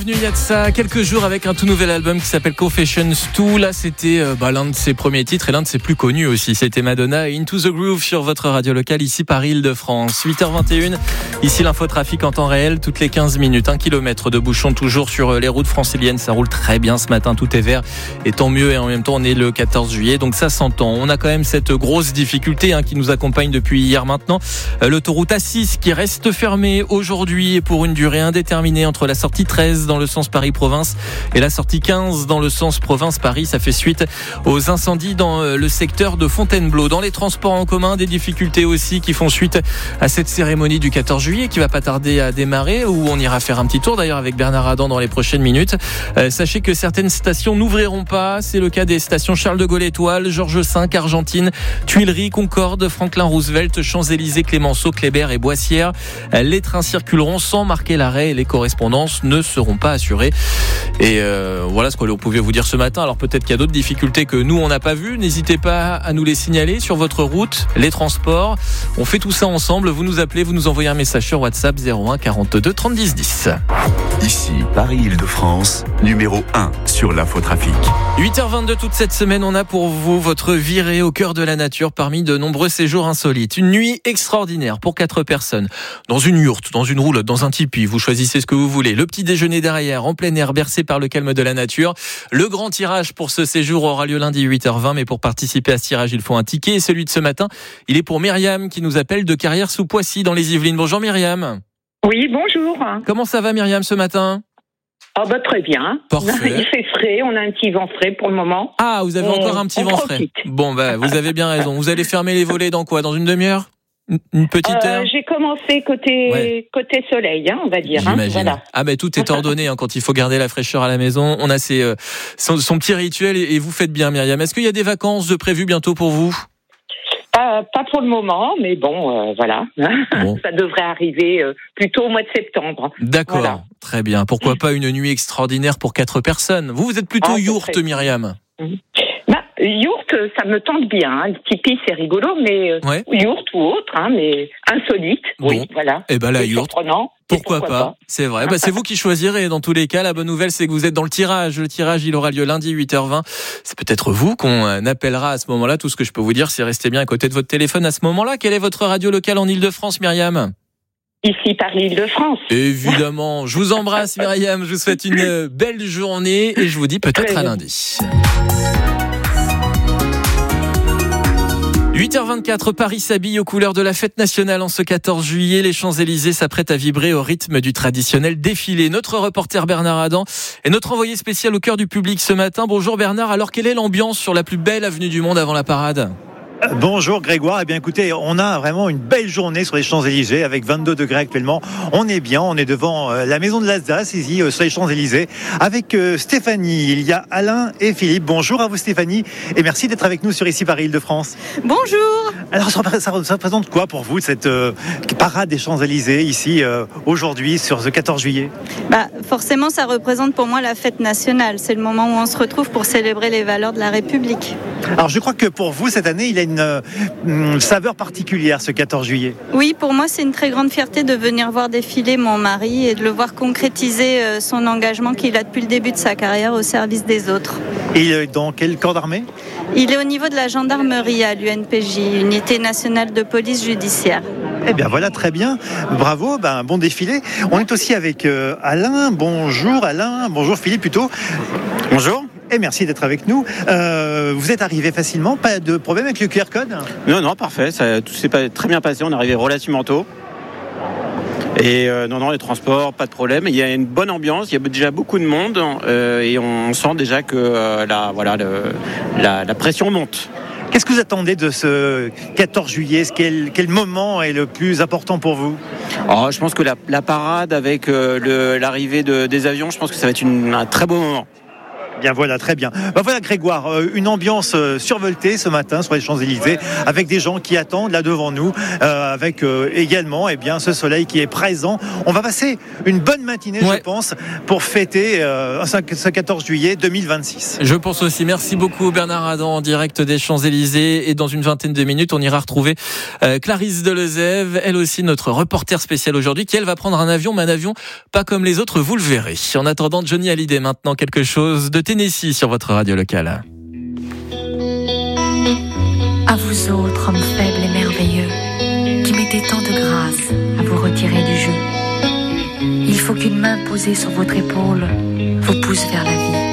revenu il y a de ça quelques jours avec un tout nouvel album qui s'appelle Confessions 2. Là, c'était l'un de ses premiers titres et l'un de ses plus connus aussi. C'était Madonna et Into the Groove sur votre radio locale ici Paris-Île-de-France. 8h21, ici l'infotrafic en temps réel toutes les 15 minutes. 1 kilomètre de bouchon toujours sur les routes franciliennes. Ça roule très bien ce matin, tout est vert et tant mieux. Et en même temps, on est le 14 juillet, donc ça s'entend. On a quand même cette grosse difficulté qui nous accompagne depuis hier maintenant. L'autoroute A6 qui reste fermée aujourd'hui et pour une durée indéterminée entre la sortie 13 dans le sens Paris-Province et la sortie 15 dans le sens Province-Paris. Ça fait suite aux incendies dans le secteur de Fontainebleau. Dans les transports en commun, des difficultés aussi qui font suite à cette cérémonie du 14 juillet qui va pas tarder à démarrer, où on ira faire un petit tour d'ailleurs avec Bernard Adam dans les prochaines minutes. Sachez que certaines stations n'ouvriront pas. C'est le cas des stations Charles de Gaulle Étoile, Georges V, Argentine, Tuileries, Concorde, Franklin Roosevelt, Champs-Élysées, Clémenceau, Kléber et Boissière. Les trains circuleront sans marquer l'arrêt et les correspondances ne seront pas assurées. Et voilà ce qu'on pouvait vous dire ce matin. Alors peut-être qu'il y a d'autres difficultés que nous on n'a pas vues. N'hésitez pas à nous les signaler sur votre route, les transports. On fait tout ça ensemble. Vous nous appelez, vous nous envoyez un message sur WhatsApp 01 42 30 10 10. Ici Paris-Île-de-France, numéro 1 sur l'infotrafic. 8h22 toute cette semaine, on a pour vous votre virée au cœur de la nature parmi de nombreux séjours insolites. Une nuit extraordinaire pour 4 personnes. Dans une yourte, dans une roulotte, dans un tipi, vous choisissez ce que vous voulez. Le petit déjeuner derrière, en plein air, bercé par le calme de la nature. Le grand tirage pour ce séjour aura lieu lundi 8h20, mais pour participer à ce tirage, il faut un ticket. Et celui de ce matin, il est pour Myriam qui nous appelle de Carrières-sous-Poissy dans les Yvelines. Bonjour Myriam. Oui, bonjour. Comment ça va Myriam ce matin ? Très bien. Parfait. Il fait frais, on a un petit vent frais pour le moment. Ah, vous avez encore un petit vent frais. Bon, vous avez bien raison. Vous allez fermer les volets dans quoi ? Dans une demi-heure ? Une petite heure ? J'ai commencé côté soleil, on va dire. J'imagine. Voilà. Ah tout est ordonné quand il faut garder la fraîcheur à la maison. On a son petit rituel et vous faites bien Myriam. Est-ce qu'il y a des vacances de prévues bientôt pour vous ? Pas pour le moment, mais voilà. Bon. Ça devrait arriver plutôt au mois de septembre. D'accord, voilà. Très bien. Pourquoi pas une nuit extraordinaire pour 4 personnes ? Vous êtes plutôt yourte, Myriam ? Yourte, ça me tente bien. Le tipi, c'est rigolo, mais yourte ou autre, mais insolite. Bon. Oui, voilà. Et la yourte. Pourquoi pas ? C'est vrai. C'est vous qui choisirez. Dans tous les cas, la bonne nouvelle, c'est que vous êtes dans le tirage. Le tirage, il aura lieu lundi 8h20. C'est peut-être vous qu'on appellera à ce moment-là. Tout ce que je peux vous dire, c'est restez bien à côté de votre téléphone à ce moment-là. Quelle est votre radio locale en Île-de-France, Myriam ? Ici, Paris-Île-de-France. Évidemment. Je vous embrasse, Myriam. Je vous souhaite une belle journée et je vous dis peut-être à lundi. 8h24, Paris s'habille aux couleurs de la fête nationale en ce 14 juillet. Les Champs-Élysées s'apprêtent à vibrer au rythme du traditionnel défilé. Notre reporter Bernard Adam est notre envoyé spécial au cœur du public ce matin. Bonjour Bernard, alors quelle est l'ambiance sur la plus belle avenue du monde avant la parade ? Bonjour Grégoire, eh bien écoutez, on a vraiment une belle journée sur les Champs-Élysées avec 22 degrés actuellement. On est bien, on est devant la maison de l'Alsace ici sur les Champs-Élysées avec Stéphanie. Il y a Alain et Philippe. Bonjour à vous Stéphanie et merci d'être avec nous sur ici Paris-Île-de-France. Bonjour. Alors ça représente quoi pour vous cette parade des Champs-Élysées ici aujourd'hui sur ce 14 juillet ? Forcément ça représente pour moi la fête nationale. C'est le moment où on se retrouve pour célébrer les valeurs de la République. Alors je crois que pour vous cette année il a une saveur particulière ce 14 juillet. Oui, pour moi c'est une très grande fierté de venir voir défiler mon mari et de le voir concrétiser son engagement qu'il a depuis le début de sa carrière au service des autres. Et il est dans quel corps d'armée ? Il est au niveau de la gendarmerie à l'UNPJ, Unité nationale de police judiciaire. Eh bien voilà, très bien, bravo, bon défilé. On est aussi avec Alain, bonjour Philippe plutôt. Bonjour. Et merci d'être avec nous. Vous êtes arrivé facilement, pas de problème avec le QR code ? Non, parfait, tout s'est très bien passé, on est arrivé relativement tôt. Et les transports, pas de problème. Il y a une bonne ambiance, il y a déjà beaucoup de monde et on sent déjà que la pression monte. Qu'est-ce que vous attendez de ce 14 juillet ? Quel moment est le plus important pour vous ? Je pense que la parade avec l'arrivée des avions, je pense que ça va être un très beau moment. Bien voilà, très bien. Voilà Grégoire, une ambiance survoltée ce matin sur les Champs-Élysées, avec des gens qui attendent là devant nous, avec également ce soleil qui est présent. On va passer une bonne matinée, je pense, pour fêter ce 14 juillet 2026. Je pense aussi. Merci beaucoup Bernard Adam en direct des Champs-Élysées. Et dans une vingtaine de minutes, on ira retrouver Clarisse Delezève, elle aussi notre reporter spécial aujourd'hui, qui elle va prendre un avion, mais un avion pas comme les autres, vous le verrez. En attendant, Johnny Hallyday maintenant, quelque chose de Tennessee sur votre radio locale. À vous autres, hommes faibles et merveilleux, qui mettez tant de grâce à vous retirer du jeu. Il faut qu'une main posée sur votre épaule vous pousse vers la vie.